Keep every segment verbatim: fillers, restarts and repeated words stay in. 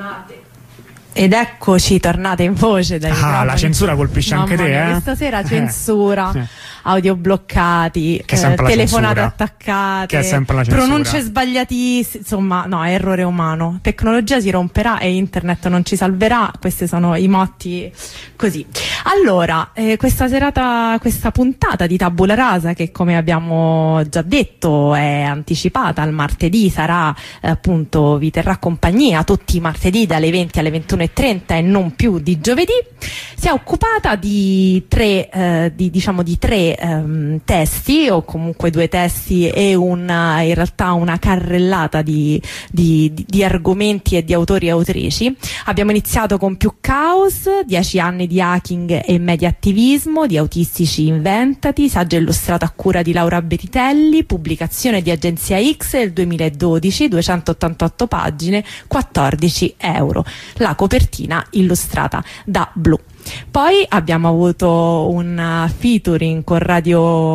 Tornate. Ed eccoci tornate in voce dai Ah, microfoni. La censura colpisce Mamma anche te, mia, eh? Questa sera censura, Eh. audio bloccati, Che è sempre eh, la telefonate censura. attaccate, Che è sempre la censura. pronunce sbagliatissime, insomma, no, è errore umano. Tecnologia si romperà e internet non ci salverà. Questi sono i motti così. Allora, eh, questa serata, questa puntata di Tabula Rasa, che come abbiamo già detto è anticipata al martedì, sarà eh, appunto, vi terrà compagnia tutti i martedì dalle venti alle ventuno e trenta e non più di giovedì, si è occupata di tre, eh, di, diciamo di tre ehm, testi, o comunque due testi e una, in realtà una carrellata di, di, di, di argomenti e di autori e autrici. Abbiamo iniziato con Più Caos, dieci anni di hacking e media attivismo, di Autistici Inventati, saggio illustrato a cura di Laura Beritelli, pubblicazione di Agenzia X del duemiladodici, duecentottantotto pagine, quattordici euro. La copertina illustrata da Blu. Poi abbiamo avuto un featuring con Radio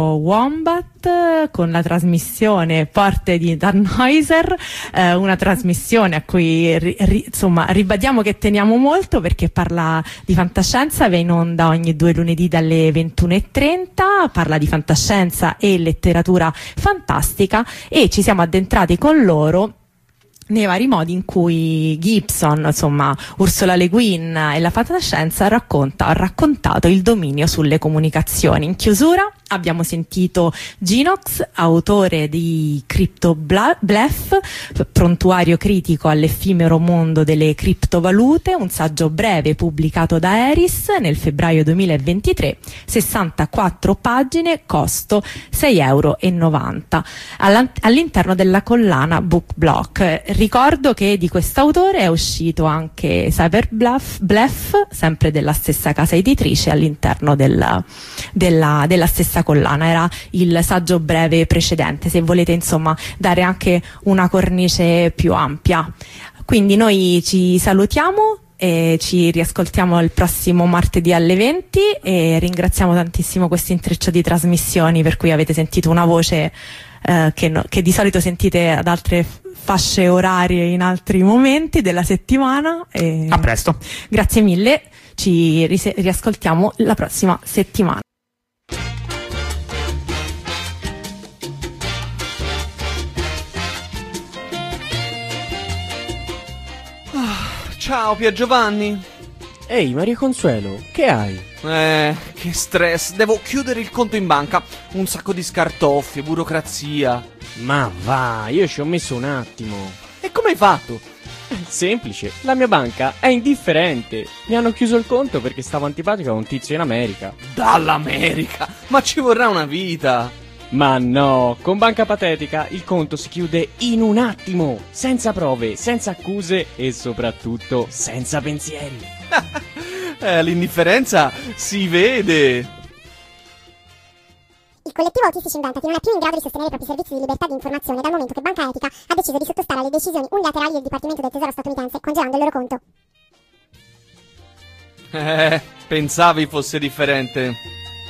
Wombat, con la trasmissione Porte di Tannhäuser, eh, una trasmissione a cui ri, ri, insomma ribadiamo che teniamo molto, perché parla di fantascienza, va in onda ogni due lunedì dalle ventuno e trenta, parla di fantascienza e letteratura fantastica, e ci siamo addentrati con loro nei vari modi in cui Gibson, insomma Ursula Le Guin e la fantascienza racconta, ha raccontato il dominio sulle comunicazioni. In chiusura abbiamo sentito Ginox, autore di Crypto Bluff, prontuario critico all'effimero mondo delle criptovalute, un saggio breve pubblicato da Eris nel febbraio duemilaventitré, sessantaquattro pagine, costo sei euro e novanta, all'interno della collana Book Block. Ricordo che di quest'autore è uscito anche Cyber Bluff, Bluff, sempre della stessa casa editrice, all'interno della, della, della stessa collana. Era il saggio breve precedente, se volete insomma dare anche una cornice più ampia. Quindi noi ci salutiamo e ci riascoltiamo il prossimo martedì alle venti, e ringraziamo tantissimo questo intreccio di trasmissioni per cui avete sentito una voce eh, che, no, che di solito sentite ad altre fasce orarie in altri momenti della settimana. E a presto, grazie mille, ci riascoltiamo la prossima settimana. Ciao Pier Giovanni. Ehi Maria Consuelo, che hai? Eh, che stress, devo chiudere il conto in banca. Un sacco di scartoffie, burocrazia. Ma va, io ci ho messo un attimo. E come hai fatto? Semplice, la mia banca è indifferente. Mi hanno chiuso il conto perché stavo antipatico a un tizio in America. Dall'America? Ma ci vorrà una vita. Ma no, con Banca Patetica il conto si chiude in un attimo, senza prove, senza accuse e soprattutto senza pensieri. eh, l'indifferenza si vede. Il collettivo Autistici Inventati non è più in grado di sostenere i propri servizi di libertà di informazione dal momento che Banca Etica ha deciso di sottostare alle decisioni unilaterali del Dipartimento del Tesoro statunitense, congelando il loro conto. Eh, pensavi fosse differente.